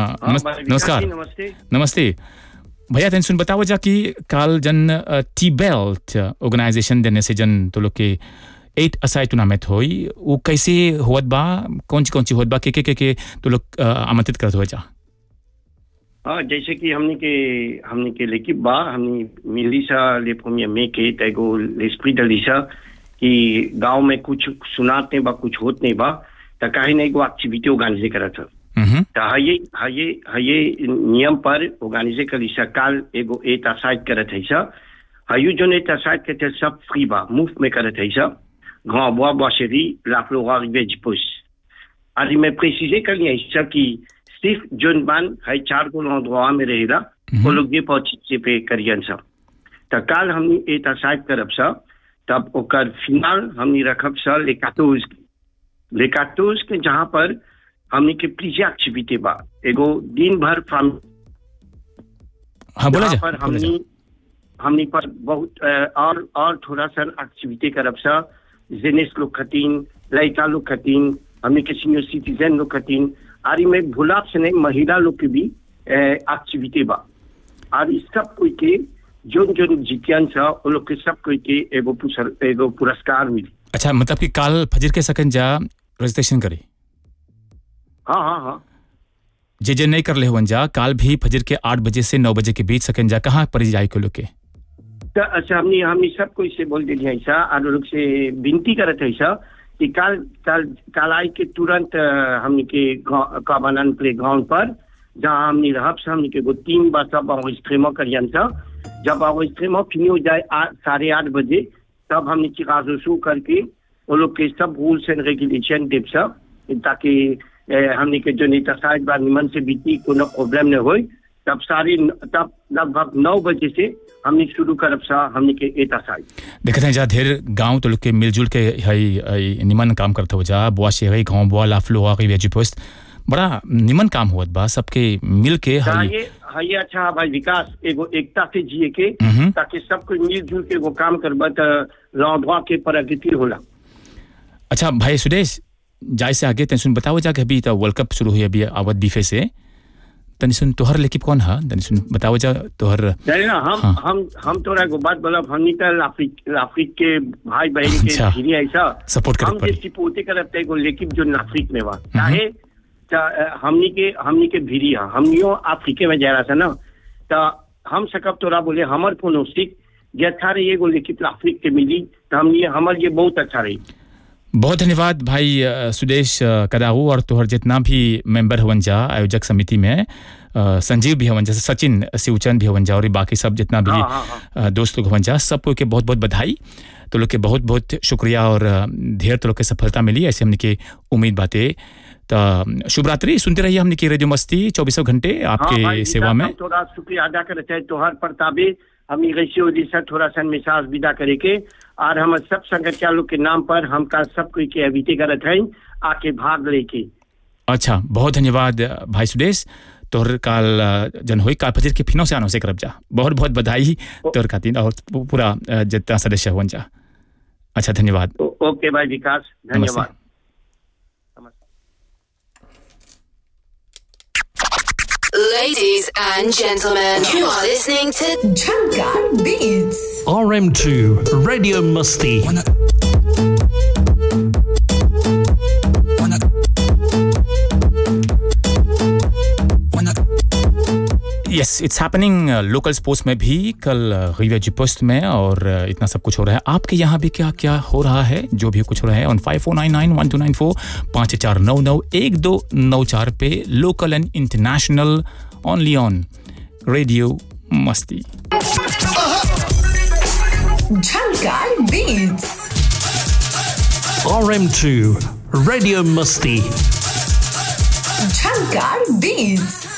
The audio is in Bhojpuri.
नमस्कार। नमस्ते। नमस्ते भैया, तन सुन बताओ जा कि काल जन टी बेल्ट ऑर्गेनाइजेशन देने से जन तो लोग के 8 असाई टूर्नामेंट होई, वो कैसे होत बा, कौन सी होत बा, के तो लोग आमंत्रित करत हो जा? हाँ, जैसे कि हमने के लेकिन बा हमने मिलीसा ले प्रीमियर में के तेगो लेस्प्री डलीसा कि गांव में कुछ सुनाते बा, कुछ होत नहीं बा, त काहे नहीं को एक्टिविटी ऑर्गेनाइज करत है। त हये नियम पर ऑर्गेनाइज कलिसा काल एगो 8 असाई करत है सा। हयु जो 8 असाई के सब फ्री बा, मुफ्त में करत है सा। Grand Bois, Boiserie, la Flora Rivière du Pouce. Alors, il m'a précisé qu'il y a ça qui, Steve John Ban, il y a 4 endroits à Merida, pour le groupe participer à ça. Donc, quand on est à site pour ça, तब au final, हमने रखा ça les 14 के जहाँ पर हमने के प्लीज़ एक्टिविटी बा, एगो दिन भर फ्रॉम हाँ बोला जा, पर हमने पर बहुत और थोड़ा सा एक्टिविटी करब सा, जेनेस लोग खतीन, लड़का लोग खतीन, हमने के सीनियर सिटीजन लोग खतीन, आरी में भुलाब से नहीं महिला लोग की भी एक्टिविटी बा। और इस सब कोई के जो जितियन सा वो लोग के सब कोई के एगो पुरस्कार मिली। अच्छा, मतलब कि काल फजर के सकन जा रजिस्ट्रेशन करे? हाँ। जे नहीं कर ले हुन जा, काल भी फजर के 8 बजे से 9 बजे के बीच सकन जा, कहाँ पर जाए को लोग के? अच्छा, हमने सब कोई से बोल दिया ऐसा, और लोग से विनती करत है ऐसा कि काल आई के तुरंत हमने के काबानन प्ले ग्राउंड पर जहाँ हमने रहब से हमने के 3 बार सब स्ट्रीमो करियन सा। जब स्ट्रीमो फिनी हो जाए 8:30 बजे, तब हमने चिकाजो शो करके वो लोग के सब रूल्स एंड रेगुलेशन देव सब, ताकि हमने के जो नेता साइड बार निमन से बीती कोनो प्रॉब्लम न हो। तब लगभग 9 बजे से हमने शुरू करब सा हमने के एटा साइड। देखते हैं जा ढेर गांव तो लोग के मिलजुल के हई निमन काम करते हो जा, बुआ से हई गांव बुआ लाफलो आ गई पोस्ट, बड़ा निमन काम होत बा, सबके मिल के हई अच्छा भाई विकास एगो एकता से जिए के, ताकि सब कोई मिलजुल के वो काम करबा त लौंडवा के प्रगति होला। अच्छा भाई सुदेश, जाय से आगे तन बताओ जा कि अभी तो वर्ल्ड कप शुरू हुई अभी आवत बीफे से, तनी सुन तोहर लेकिन कौन है, तनी सुन बताओ जा तोहर। नहीं ना, हम तोरा को बात बोला, हमनी का अफ्रीक के भाई बहन के धीरे ऐसा सपोर्ट करत पड़ी, हम जैसी पोते करते को लेकिन जो अफ्रीक में बा चाहे हमनी के भीरी है, हमनियो अफ्रीके में जा रहा था ना, तो हम सकब तोरा बोले हमर फोनोस्टिक जे अच्छा रही एगो लेकिन अफ्रीक के मिली, तो हमर ये बहुत अच्छा रही। बहुत धन्यवाद भाई सुदेश कदाहू, और तोहर जितना भी मेंबर हवन जा आयोजक समिति में, संजीव भी हवन जा, सचिन शिवचंद भी हवन जा, और बाकी सब जितना भी दोस्त लोग हवन जा, सबको के बहुत बहुत बधाई। तो लोग के बहुत बहुत शुक्रिया, और ढेर तो लोग के सफलता मिली, ऐसे हमने की उम्मीद बातें। तो शुभ रात्रि, सुनते रहिए हमने की रेडियो मस्ती 24 घंटे आपके सेवा में। थोड़ा शुक्रिया अदा करते हैं तोहर प्रतापे, हम से थोड़ा सा मिसाज विदा करे के, और हम सब संगठन लोग के नाम पर हम का सब कोई के अविते करत हैं आके भाग लेके। अच्छा, बहुत धन्यवाद भाई सुदेश, तोहर काल जन होई काल फजर के फिनो से आनो से करब जा, बहुत बहुत बधाई तोहर खातिर और पूरा जितना सदस्य हुन जा। अच्छा धन्यवाद। ओके भाई विकास, धन्यवाद। Ladies and gentlemen, you are listening to Jungle Beats. RM2 Radio Musti. Yes, it's happening local sports में भी कल रिविया जी पोस्ट में, और इतना सब कुछ हो रहा है। आपके यहाँ भी क्या क्या हो रहा है, जो भी कुछ हो रहा है, on 54991294 54991294 Pay local and international, only on radio Masti. Jungle Beats. RM2 Radio Musti. Jungle Beats.